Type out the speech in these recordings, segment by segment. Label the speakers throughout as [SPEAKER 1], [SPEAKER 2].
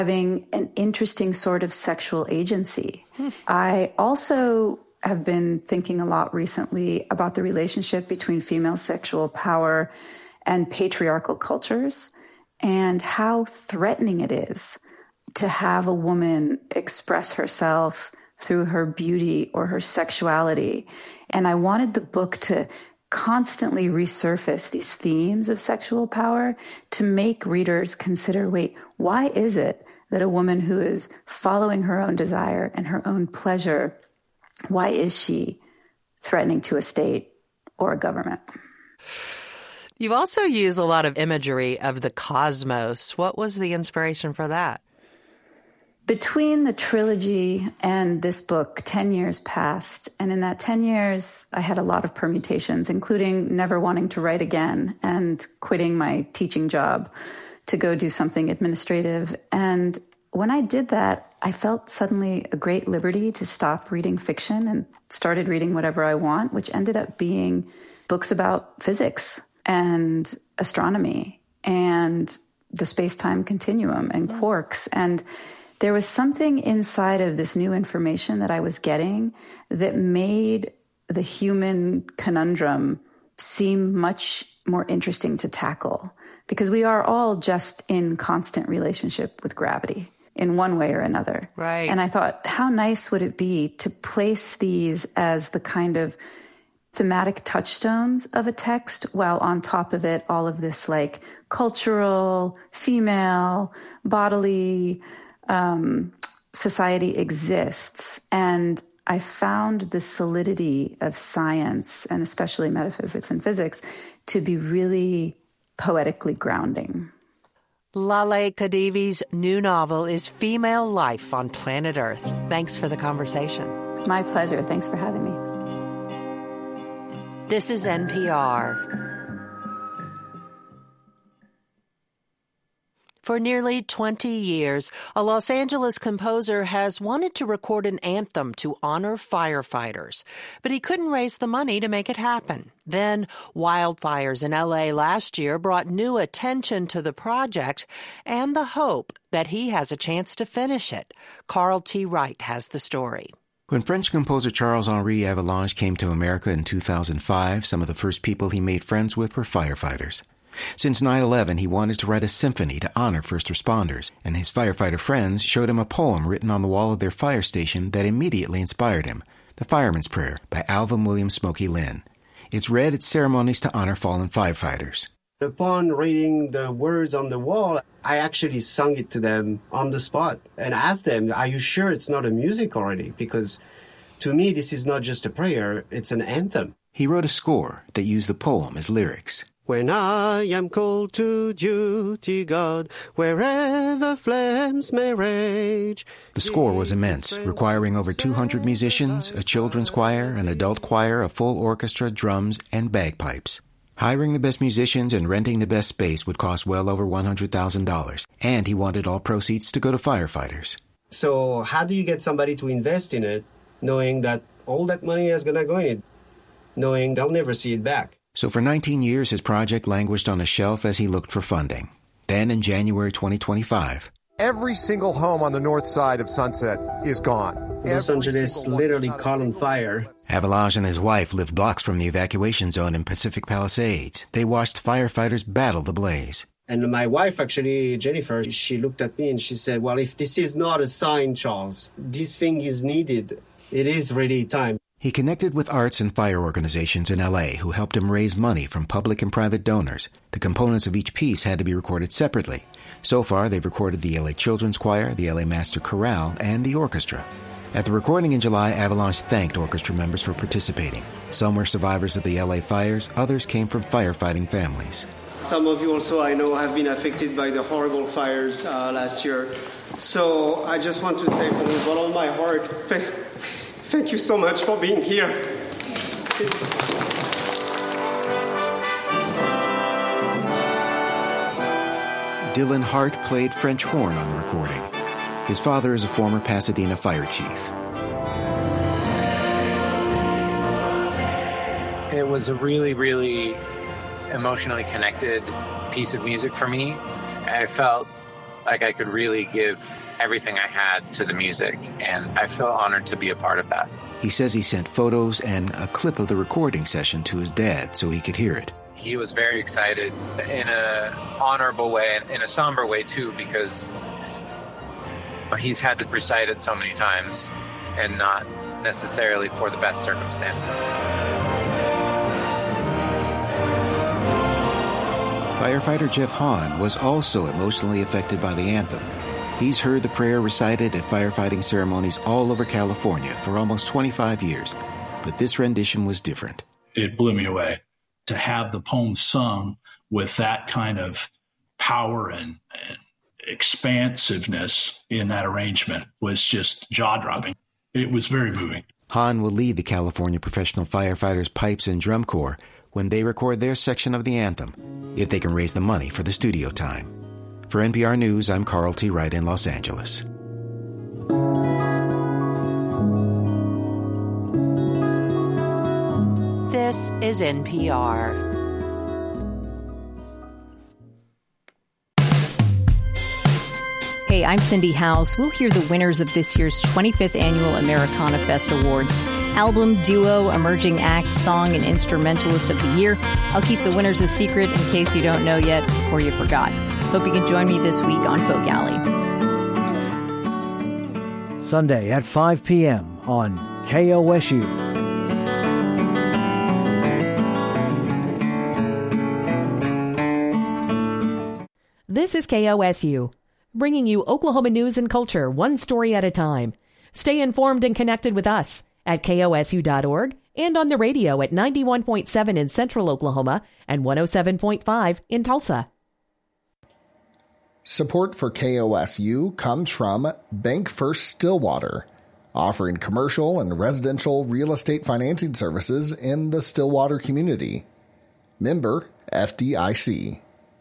[SPEAKER 1] having an interesting sort of sexual agency. I also have been thinking a lot recently about the relationship between female sexual power and patriarchal cultures and how threatening it is to have a woman express herself through her beauty or her sexuality. And I wanted the book to constantly resurface these themes of sexual power to make readers consider, wait, why is it that a woman who is following her own desire and her own pleasure, why is she threatening to a state or a government?
[SPEAKER 2] You also use a lot of imagery of the cosmos. What was the inspiration for that?
[SPEAKER 1] Between the trilogy and this book, 10 years passed. And in that 10 years, I had a lot of permutations, including never wanting to write again and quitting my teaching job to go do something administrative. And when I did that, I felt suddenly a great liberty to stop reading fiction and started reading whatever I want, which ended up being books about physics and astronomy and the space-time continuum and quarks. And there was something inside of this new information that I was getting that made the human conundrum seem much more interesting to tackle, because we are all just in constant relationship with gravity in one way or another.
[SPEAKER 2] Right.
[SPEAKER 1] And I thought, how nice would it be to place these as the kind of thematic touchstones of a text, while on top of it, all of this like cultural, female, bodily society exists. And I found the solidity of science, and especially metaphysics and physics, to be really poetically grounding.
[SPEAKER 2] Laleh Khedivi's new novel is Female Life on Planet Earth. Thanks for the conversation.
[SPEAKER 1] My pleasure. Thanks for having me.
[SPEAKER 2] This is NPR. For nearly 20 years, a Los Angeles composer has wanted to record an anthem to honor firefighters, but he couldn't raise the money to make it happen. Then, wildfires in L.A. last year brought new attention to the project and the hope that he has a chance to finish it. Carl T. Wright has the story.
[SPEAKER 3] When French composer Charles-Henri Avalanche came to America in 2005, some of the first people he made friends with were firefighters. Since 9/11, he wanted to write a symphony to honor first responders, and his firefighter friends showed him a poem written on the wall of their fire station that immediately inspired him, The Fireman's Prayer by Alvin William Smokey Lynn. It's read at ceremonies to honor fallen firefighters.
[SPEAKER 4] Upon reading the words on the wall, I actually sung it to them on the spot and asked them, are you sure it's not a music already? Because to me, this is not just a prayer, it's an anthem.
[SPEAKER 3] He wrote a score that used the poem as lyrics.
[SPEAKER 4] When I am called to duty, God, wherever flames may rage.
[SPEAKER 3] The score was immense, requiring over 200 musicians, a children's choir, an adult choir, a full orchestra, drums, and bagpipes. Hiring the best musicians and renting the best space would cost well over $100,000, and he wanted all proceeds to go to firefighters.
[SPEAKER 4] So how do you get somebody to invest in it, knowing that all that money is going to go in it, knowing they'll never see it back?
[SPEAKER 3] So for 19 years, his project languished on a shelf as he looked for funding. Then in January 2025,
[SPEAKER 5] every single home on the north side of Sunset is gone.
[SPEAKER 4] Los Angeles literally caught on fire.
[SPEAKER 3] Avalanche and his wife lived blocks from the evacuation zone in Pacific Palisades. They watched firefighters battle the blaze.
[SPEAKER 4] And my wife, actually, Jennifer, she looked at me and she said, well, if this is not a sign, Charles, this thing is needed. It is really time.
[SPEAKER 3] He connected with arts and fire organizations in L.A. who helped him raise money from public and private donors. The components of each piece had to be recorded separately. So far, they've recorded the L.A. Children's Choir, the L.A. Master Chorale, and the orchestra. At the recording in July, Avalanche thanked orchestra members for participating. Some were survivors of the L.A. fires, others came from firefighting families.
[SPEAKER 4] Some of you also, I know, have been affected by the horrible fires last year. So I just want to say from the bottom of my heart, thank you so much for being here.
[SPEAKER 3] Dylan Hart played French horn on the recording. His father is a former Pasadena fire chief.
[SPEAKER 6] It was a really, really emotionally connected piece of music for me. I felt like I could really give everything I had to the music, and I feel honored to be a part of that.
[SPEAKER 3] He says he sent photos and a clip of the recording session to his dad so he could hear it.
[SPEAKER 6] He was very excited in an honorable way and in a somber way, too, because he's had to recite it so many times and not necessarily for the best circumstances.
[SPEAKER 3] Firefighter Jeff Hahn was also emotionally affected by the anthem. He's heard the prayer recited at firefighting ceremonies all over California for almost 25 years, but this rendition was different.
[SPEAKER 7] It blew me away. To have the poem sung with that kind of power and expansiveness in that arrangement was just jaw-dropping. It was very moving.
[SPEAKER 3] Hahn will lead the California Professional Firefighters Pipes and Drum Corps when they record their section of the anthem, if they can raise the money for the studio time. For NPR News, I'm Carl T. Wright in Los Angeles.
[SPEAKER 2] This is NPR.
[SPEAKER 8] Hey, I'm Cindy House. We'll hear the winners of this year's 25th Annual Americana Fest Awards. Album, duo, emerging act, song, and instrumentalist of the year. I'll keep the winners a secret in case you don't know yet or you forgot. Hope you can join me this week on Folk Alley.
[SPEAKER 9] Sunday at 5 p.m. on KOSU.
[SPEAKER 10] This is KOSU, bringing you Oklahoma news and culture one story at a time. Stay informed and connected with us at KOSU.org and on the radio at 91.7 in Central Oklahoma and 107.5 in Tulsa.
[SPEAKER 11] Support for KOSU comes from Bank First Stillwater, offering commercial and residential real estate financing services in the Stillwater community. Member FDIC.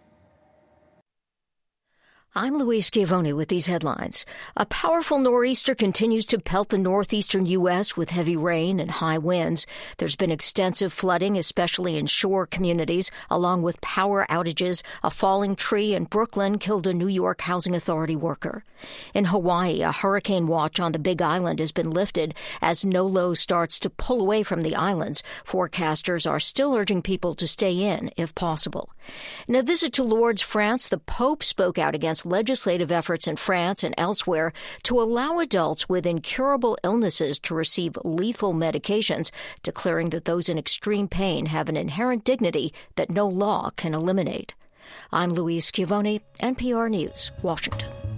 [SPEAKER 12] I'm Louise Schiavone with these headlines. A powerful nor'easter continues to pelt the northeastern U.S. with heavy rain and high winds. There's been extensive flooding, especially in shore communities, along with power outages. A falling tree in Brooklyn killed a New York Housing Authority worker. In Hawaii, a hurricane watch on the Big Island has been lifted as NOLO starts to pull away from the islands. Forecasters are still urging people to stay in if possible. In a visit to Lourdes, France, the Pope spoke out against legislative efforts in France and elsewhere to allow adults with incurable illnesses to receive lethal medications, declaring that those in extreme pain have an inherent dignity that no law can eliminate. I'm Louise Schiavone, NPR News, Washington.